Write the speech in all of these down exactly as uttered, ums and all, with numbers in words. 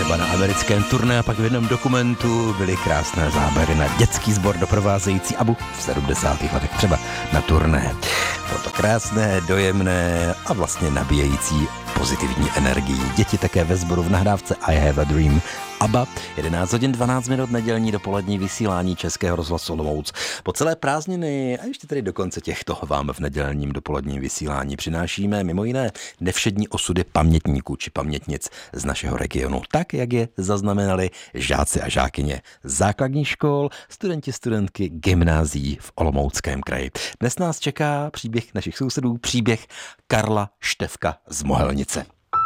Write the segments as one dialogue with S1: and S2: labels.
S1: třeba na americkém turné a pak v jednom dokumentu byly krásné záběry na dětský sbor doprovázející Abu v sedmdesátých letech třeba na turné. Bylo to krásné, dojemné a vlastně nabíjející pozitivní energii. Děti také ve sboru v nahrávce I Have a Dream. ABBA, jedenáct hodin dvanáct minut nedělní dopolední vysílání Českého rozhlasu Olomouc. Po celé prázdniny a ještě tedy do konce těchto vám v nedělním dopoledním vysílání přinášíme mimo jiné nevšední osudy pamětníků či pamětnic z našeho regionu, tak jak je zaznamenali žáci a žákyně základních škol, studenti, studentky gymnázií v Olomouckém kraji. Dnes nás čeká příběh našich sousedů, příběh Karla Štefka z Mohelnice.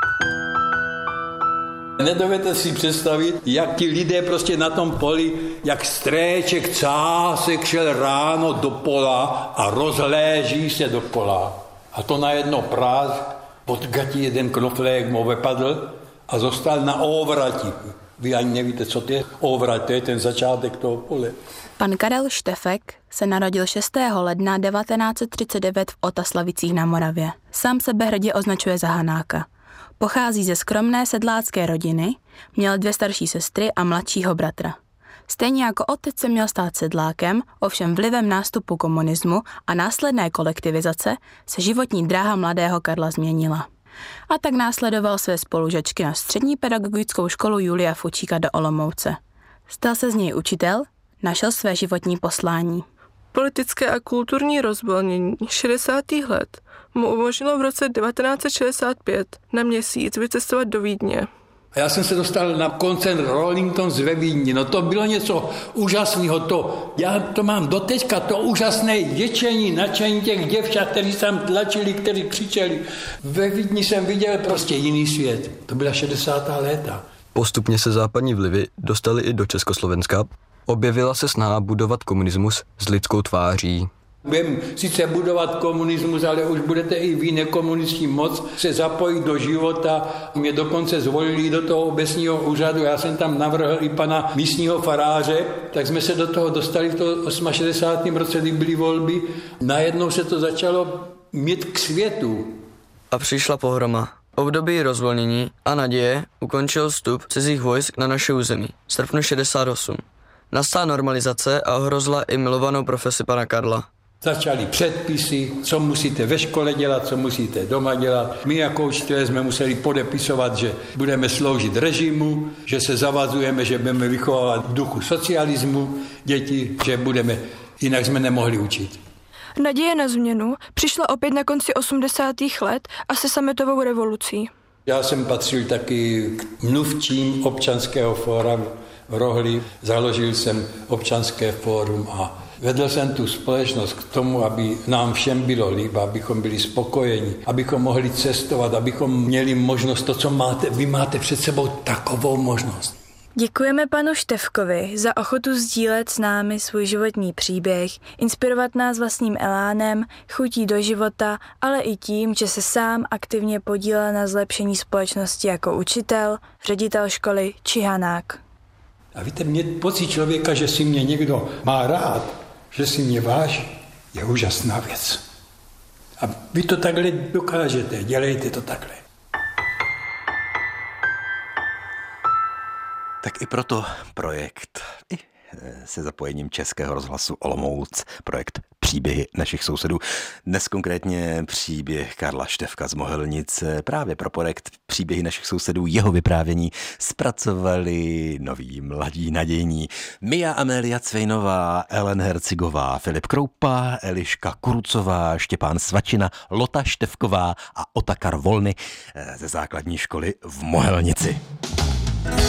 S2: Nedovedete si představit, jak ti lidé prostě na tom poli, jak stréček cásek šel ráno do pola a rozhléží se do pola. A to najednou prásk, pod gati jeden knoflek mu vypadl a zostal na óvrati. Vy ani nevíte, co to je óvrať, to je ten začátek toho pole.
S3: Pan Karel Štefek se narodil šestého ledna devatenáct set třicet devět v Otaslavicích na Moravě. Sám sebe hrdě označuje za Hanáka. Pochází ze skromné sedlácké rodiny, měl dvě starší sestry a mladšího bratra. Stejně jako otec se měl stát sedlákem, ovšem vlivem nástupu komunismu a následné kolektivizace se životní dráha mladého Karla změnila. A tak následoval své spolužačky na střední pedagogickou školu Julia Fučíka do Olomouce. Stal se z něj učitel, našel své životní poslání.
S4: Politické a kulturní rozvolnění šedesátých let mu umožnilo v roce devatenáct set šedesát pět na měsíc vycestovat do Vídně.
S2: A já jsem se dostal na koncert Rollingtons ve Vídni. No to bylo něco úžasného. To, já to mám doteďka, to úžasné ječení, nadšení těch děvčat, kteří tam tlačili, kteří křičeli. Ve Vídni jsem viděl prostě jiný svět. To byla šedesátá léta.
S5: Postupně se západní vlivy dostaly i do Československa. Objevila se snaha budovat komunismus s lidskou tváří.
S2: Budeme sice budovat komunismus, ale už budete i vy, nekomunističní moc, se zapojit do života. Mě dokonce zvolili do toho obecního úřadu, já jsem tam navrhl i pana místního faráře, tak jsme se do toho dostali v toho šedesátém osmém roce, kdy byly volby. Najednou se to začalo mít k světu.
S6: A přišla pohroma. Období rozvolnění a naděje ukončil vstup cizích vojsk na naše území v srpnu šedesát osm. Nastala normalizace a ohrozila i milovanou profesi pana Karla.
S2: Začaly předpisy, co musíte ve škole dělat, co musíte doma dělat. My jako učitelé jsme museli podepisovat, že budeme sloužit režimu, že se zavazujeme, že budeme vychovávat v duchu socialismu děti, že budeme, jinak jsme nemohli učit.
S4: Naděje na změnu přišla opět na konci osmdesátých let a se sametovou revolucí.
S2: Já jsem patřil taky k mluvčím občanského fóra v Rohli. Založil jsem občanské fórum a vedl jsem tu společnost k tomu, aby nám všem bylo líb, abychom byli spokojeni, abychom mohli cestovat, abychom měli možnost to, co máte. Vy máte před sebou takovou možnost.
S7: Děkujeme panu Štefkovi za ochotu sdílet s námi svůj životní příběh, inspirovat nás vlastním elánem, chutí do života, ale i tím, že se sám aktivně podílel na zlepšení společnosti jako učitel, ředitel školy či Hanák.
S2: A víte, mě pocit člověka, že si mě někdo má rád, že si mě váží, je úžasná věc. A vy to takhle dokážete, dělejte to takhle.
S1: Tak i proto projekt i se zapojením Českého rozhlasu Olomouc, projekt Příběhy našich sousedů. Dnes konkrétně příběh Karla Štefka z Mohelnice. Právě pro projekt Příběhy našich sousedů jeho vyprávění zpracovali noví mladí nadějní Mia Amélia Cvejnová, Ellen Hercigová, Filip Kroupa, Eliška Kurucová, Štěpán Svačina, Lota Štefková a Otakar Volny ze základní školy v Mohelnici.